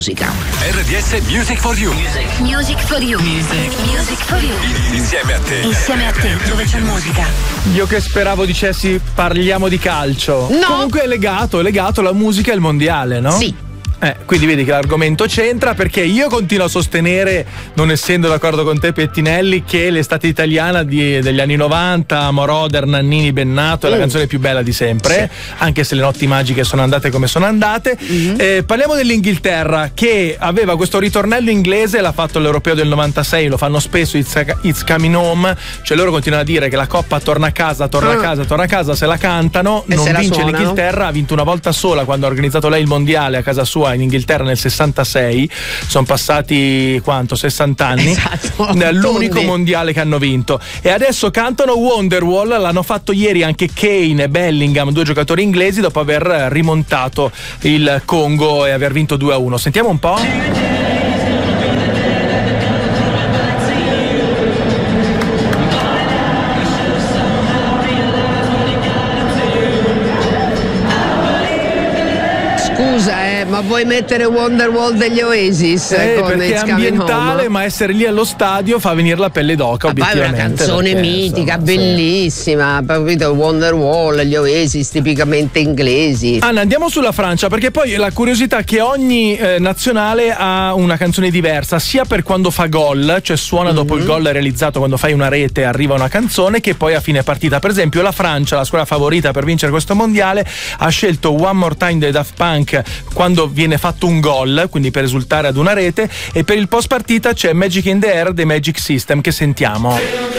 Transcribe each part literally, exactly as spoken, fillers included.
R D S Music for You. Music, music for you. Music, music for you. Insieme a te. Insieme a te, dove c'è musica. Io che speravo dicessi parliamo di calcio. No. Comunque è legato, è legato la musica e il mondiale, no? Sì. Eh, quindi vedi che l'argomento c'entra, perché io continuo a sostenere, non essendo d'accordo con te Pettinelli, che l'estate italiana di, degli anni novanta, Moroder, Nannini, Bennato, è la Mm. canzone più bella di sempre, sì. Anche se le notti magiche sono andate come sono andate. Mm-hmm. Eh, parliamo dell'Inghilterra, che aveva questo ritornello inglese, l'ha fatto all'Europeo del novantasei, lo fanno spesso, It's, it's coming home, cioè loro continuano a dire che la Coppa torna a casa, torna ah. a casa, torna a casa, se la cantano, e non se vince la l'Inghilterra, ha vinto una volta sola quando ha organizzato lei il mondiale a casa sua in Inghilterra nel sessantasei, sono passati quanto? sessanta anni. Esatto, è l'unico tondi. mondiale che hanno vinto, e adesso cantano Wonderwall. L'hanno fatto ieri anche Kane e Bellingham, due giocatori inglesi, dopo aver rimontato il Congo e aver vinto due a uno. Sentiamo un po'. Scusa, eh, ma vuoi mettere Wonderwall degli Oasis? Eh, con perché It's è Coming ambientale, Home? ma essere lì allo stadio fa venire la pelle d'oca, Ma poi è una obiettivamente. canzone perché, mitica, insomma, bellissima, capito? Wonderwall, gli Oasis tipicamente inglesi. Anna, andiamo sulla Francia, perché poi la curiosità è che ogni eh, nazionale ha una canzone diversa, sia per quando fa gol, cioè suona mm-hmm. dopo il gol realizzato, quando fai una rete arriva una canzone, che poi a fine partita. Per esempio la Francia, la squadra favorita per vincere questo mondiale, ha scelto One More Time dei Daft Punk quando viene fatto un gol, quindi per esultare ad una rete, e per il post partita c'è Magic in the Air dei Magic System, che sentiamo.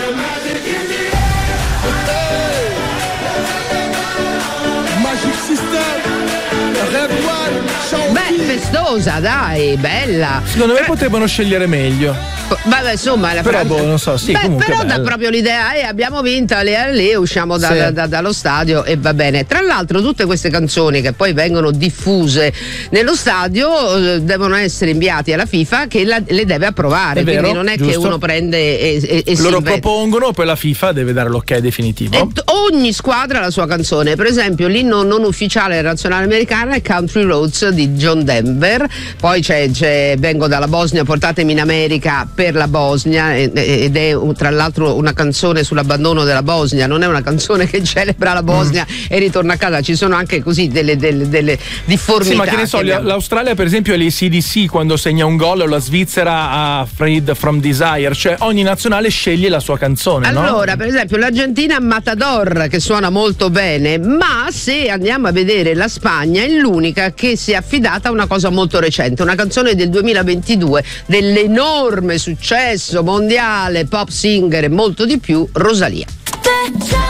Beh, festosa, dai, bella. Secondo me potevano scegliere meglio. Vabbè, insomma, la Però Francia... boh, non so, sì, Beh, comunque però dà bello. proprio l'idea, eh, abbiamo vinto, lì lì, usciamo da, Sì. da, da, dallo stadio e va bene. Tra l'altro tutte queste canzoni che poi vengono diffuse nello stadio eh, devono essere inviate alla FIFA, che la, le deve approvare, È quindi vero, non è giusto. che uno prende e, e, e si Loro inventa. propongono, poi la FIFA deve dare l'ok definitivo. E t- ogni squadra ha la sua canzone. Per esempio l'inno non ufficiale della nazionale americana è Country Roads di John Denver, poi c'è, c'è Vengo dalla Bosnia, portatemi in America per la Bosnia, ed è tra l'altro una canzone sull'abbandono della Bosnia, non è una canzone che celebra la Bosnia mm. e ritorna a casa, ci sono anche così delle, delle, delle difformità. Sì, ma che ne so, abbiamo. l'Australia per esempio è l'A C D C quando segna un gol, o la Svizzera ha Freed from Desire, cioè ogni nazionale sceglie la sua canzone. Allora, no? per esempio l'Argentina ha Matador, che suona molto bene, ma se andiamo a vedere la Spagna è l'unica che si è affidata a una cosa molto recente, una canzone del duemilaventidue dell'enorme successo mondiale, pop singer e molto di più, Rosalía.